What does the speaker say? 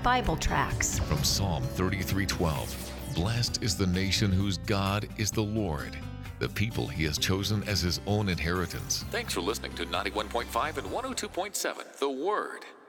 Bible tracts. From Psalm 33:12, blessed is the nation whose God is the Lord, the people he has chosen as his own inheritance. Thanks for listening to 91.5 and 102.7 The Word.